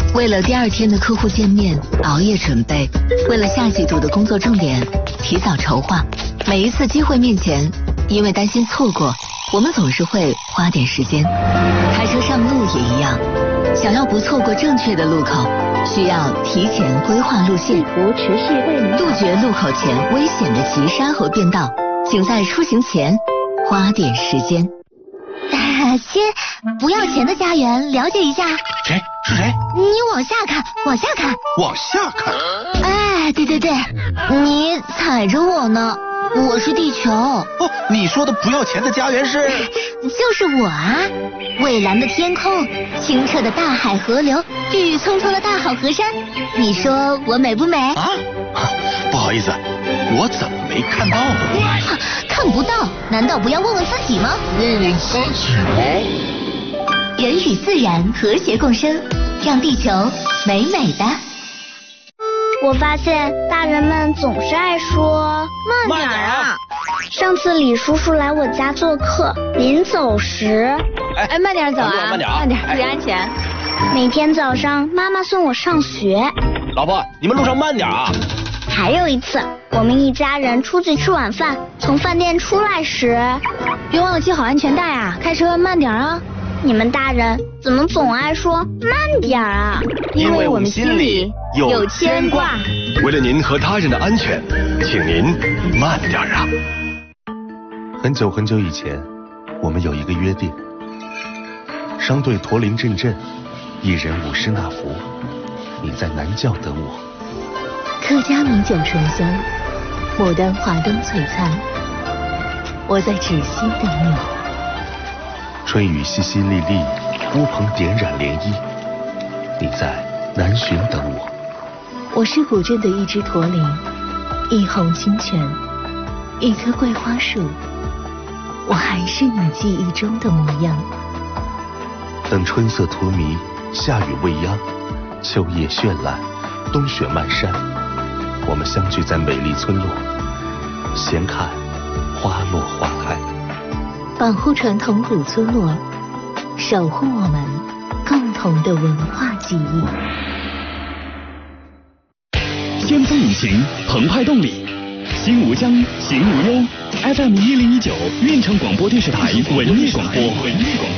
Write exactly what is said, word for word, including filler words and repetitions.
为了第二天的客户见面熬夜准备，为了下季度的工作重点提早筹划。每一次机会面前，因为担心错过，我们总是会花点时间。开车上路也一样，想要不错过正确的路口，需要提前规划路线，杜绝路口前危险的急刹和变道。请在出行前花点时间。 先不要钱的家园了解一下。 谁？是谁？ 你往下看，往下看， 往下看。 哎，对对对，你踩着我呢，我是地球。哦， 你说的不要钱的家园是？ 就是我啊！蔚蓝的天空，清澈的大海河流，郁郁葱葱的大好河山，你说我美不美？ 啊，不好意思，我怎么没看到呢？ 啊，看不到，难道不要问问自己吗？ 问问自己吗？ 人与自然和谐共生，让地球美美的。 我发现大人们总是爱说慢点啊。 上次李叔叔来我家做客，临走时， 哎，慢点走啊， 慢点， 慢点，注意安全。 每天早上妈妈送我上学。 老婆，你们路上慢点啊。 还有一次，我们一家人出去吃晚饭，从饭店出来时， 别忘了系好安全带啊，开车慢点啊。 你们大人怎么总爱说慢点啊？ 因为我们心里有牵挂。 为了您和他人的安全，请您慢点啊。 很久很久以前，我们有一个约定：商队驼铃阵阵，一人舞狮那福。你在南郊等我。 客家米酒醇香，牡丹华灯璀璨。我在芷溪等你。 春雨淅淅沥沥，乌篷点染涟漪。你在南浔等我。 我是古镇的一只驼铃，一泓清泉，一棵桂花树。我还是你记忆中的模样。 等春色荼蘼，夏雨未央，秋叶绚烂，冬雪漫山，我们相聚在美丽村落，闲看花落花开。 保护传统古村落，守护我们共同的文化记忆。 先锋引擎，澎湃动力，心无疆，行无忧。F M 一零一九，运城广播电视台文艺广播。